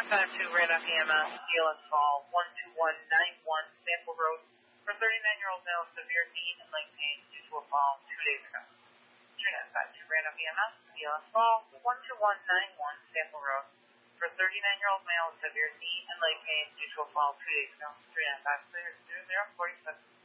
3952 Randolph EMS, steel and fall, 12191 Sample Road, for 39-year-old male, severe knee and leg pain due to a fall 2 days ago. 3952 Randolph EMS, steel and fall, 12191 Sample Road, for 39-year-old male, severe knee and leg pain due to a fall 2 days ago. 3952 0047.